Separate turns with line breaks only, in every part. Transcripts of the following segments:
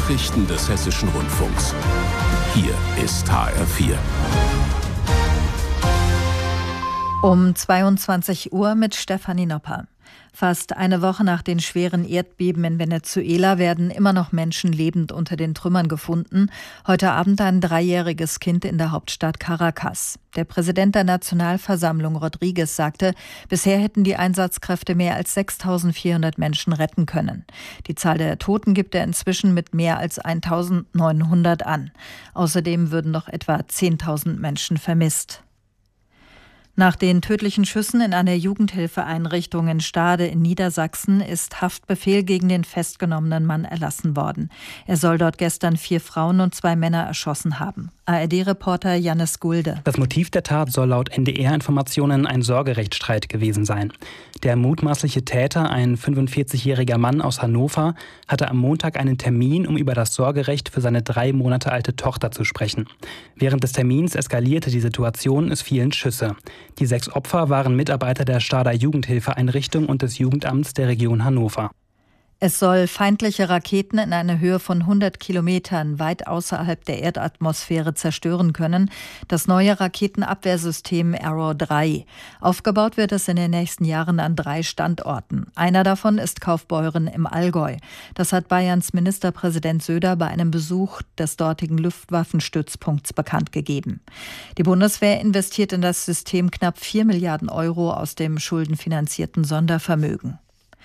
Nachrichten des Hessischen Rundfunks. Hier ist HR4.
Um 22 Uhr mit Stefanie Nopper. Fast eine Woche nach den schweren Erdbeben in Venezuela werden immer noch Menschen lebend unter den Trümmern gefunden. Heute Abend ein 3-jähriges Kind in der Hauptstadt Caracas. Der Präsident der Nationalversammlung Rodriguez sagte, bisher hätten die Einsatzkräfte mehr als 6.400 Menschen retten können. Die Zahl der Toten gibt er inzwischen mit mehr als 1.900 an. Außerdem würden noch etwa 10.000 Menschen vermisst. Nach den tödlichen Schüssen in einer Jugendhilfeeinrichtung in Stade in Niedersachsen ist Haftbefehl gegen den festgenommenen Mann erlassen worden. Er soll dort gestern 4 Frauen und 2 Männer erschossen haben. ARD-Reporter Jannis Gulde.
Das Motiv der Tat soll laut NDR-Informationen ein Sorgerechtsstreit gewesen sein. Der mutmaßliche Täter, ein 45-jähriger Mann aus Hannover, hatte am Montag einen Termin, um über das Sorgerecht für seine 3 Monate alte Tochter zu sprechen. Während des Termins eskalierte die Situation, es fielen Schüsse. Die 6 Opfer waren Mitarbeiter der Stader Jugendhilfeeinrichtung und des Jugendamts der Region Hannover.
Es soll feindliche Raketen in einer Höhe von 100 Kilometern weit außerhalb der Erdatmosphäre zerstören können. Das neue Raketenabwehrsystem Arrow 3. Aufgebaut wird es in den nächsten Jahren an 3 Standorten. Einer davon ist Kaufbeuren im Allgäu. Das hat Bayerns Ministerpräsident Söder bei einem Besuch des dortigen Luftwaffenstützpunkts bekannt gegeben. Die Bundeswehr investiert in das System knapp 4 Milliarden Euro aus dem schuldenfinanzierten Sondervermögen.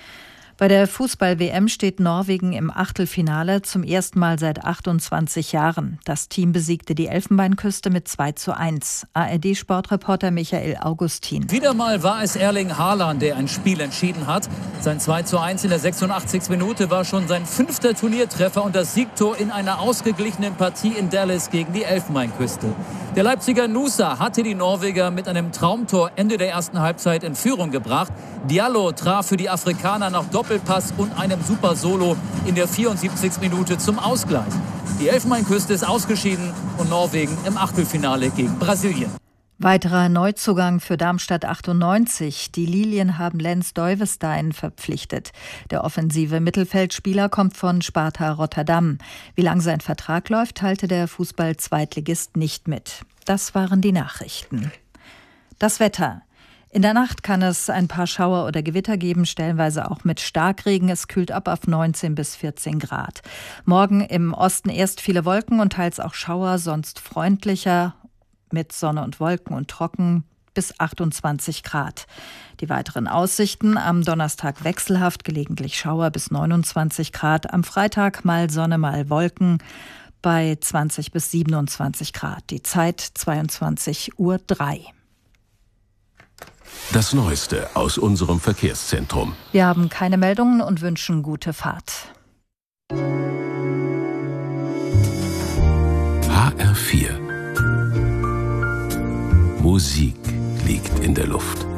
Bei der Fußball-WM steht Norwegen im Achtelfinale zum ersten Mal seit 28 Jahren. Das Team besiegte die Elfenbeinküste mit 2:1. ARD-Sportreporter Michael Augustin.
Wieder mal war es Erling Haaland, der ein Spiel entschieden hat. Sein 2:1 in der 86. Minute war schon sein 5. Turniertreffer und das Siegtor in einer ausgeglichenen Partie in Dallas gegen die Elfenbeinküste. Der Leipziger Nusa hatte die Norweger mit einem Traumtor Ende der ersten Halbzeit in Führung gebracht. Diallo traf für die Afrikaner nach Doppelpass und einem super Solo in der 74. Minute zum Ausgleich. Die Elfenbeinküste ist ausgeschieden und Norwegen im Achtelfinale gegen Brasilien.
Weiterer Neuzugang für Darmstadt 98. Die Lilien haben Lens Duyvestein verpflichtet. Der offensive Mittelfeldspieler kommt von Sparta Rotterdam. Wie lang sein Vertrag läuft, teilte der Fußball-Zweitligist nicht mit. Das waren die Nachrichten. Das Wetter. In der Nacht kann es ein paar Schauer oder Gewitter geben, stellenweise auch mit Starkregen. Es kühlt ab auf 19 bis 14 Grad. Morgen im Osten erst viele Wolken und teils auch Schauer, sonst freundlicher mit Sonne und Wolken und trocken bis 28 Grad. Die weiteren Aussichten: am Donnerstag wechselhaft, gelegentlich Schauer bis 29 Grad. Am Freitag mal Sonne, mal Wolken bei 20 bis 27 Grad. Die Zeit 22:03 Uhr.
Das Neueste aus unserem Verkehrszentrum.
Wir haben keine Meldungen und wünschen gute Fahrt.
HR4. Musik liegt in der Luft.